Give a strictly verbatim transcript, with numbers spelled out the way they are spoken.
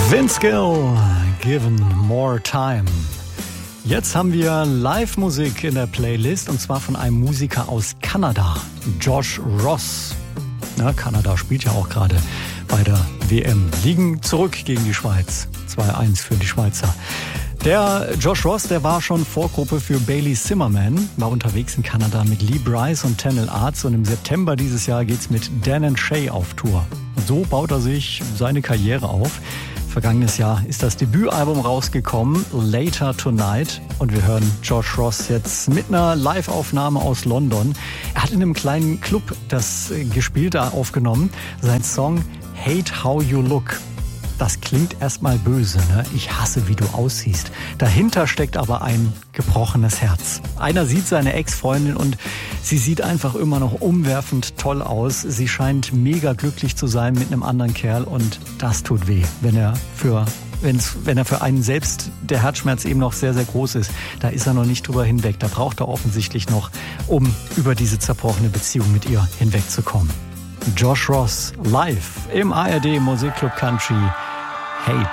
Vince Gill, Given More Time. Jetzt haben wir Live-Musik in der Playlist und zwar von einem Musiker aus Kanada, Josh Ross. Ja, Kanada spielt ja auch gerade bei der W M. Liegen zurück gegen die Schweiz. zwei eins für die Schweizer. Der Josh Ross, der war schon Vorgruppe für Bailey Zimmerman, war unterwegs in Kanada mit Lee Brice und Tanel Arts und im September dieses Jahr geht's mit Dan and Shay auf Tour. Und so baut er sich seine Karriere auf. Vergangenes Jahr ist das Debütalbum rausgekommen, Later Tonight. Und wir hören Josh Ross jetzt mit einer Live-Aufnahme aus London. Er hat in einem kleinen Club das Gespielte aufgenommen, sein Song Hate How You Look. Das klingt erstmal böse, ne? Ich hasse, wie du aussiehst. Dahinter steckt aber ein gebrochenes Herz. Einer sieht seine Ex-Freundin und sie sieht einfach immer noch umwerfend toll aus. Sie scheint mega glücklich zu sein mit einem anderen Kerl und das tut weh, wenn er für Wenn's, wenn er für einen selbst der Herzschmerz eben noch sehr, sehr groß ist. Da ist er noch nicht drüber hinweg. Da braucht er offensichtlich noch, um über diese zerbrochene Beziehung mit ihr hinwegzukommen. Josh Ross live im A R D Musikclub Country. Hate